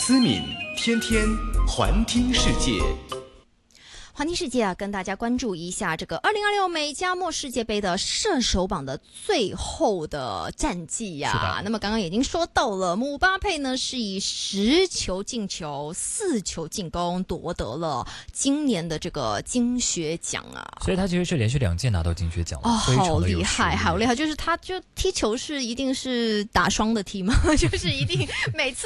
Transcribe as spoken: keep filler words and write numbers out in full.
思敏天天环听世界。 环听世界啊，跟大家关注一下这个二零二六美加墨世界杯的射手榜的最后的战绩呀、啊。那么刚刚已经说到了，姆巴佩呢是以十球进球、四球进攻夺得了今年的这个金靴奖啊。 所以他其实是连续两届拿到金靴奖了， 哦， 非常好的有厉害， 实力好厉害！就是他就踢球是一定是打双的踢吗？就是一定每次。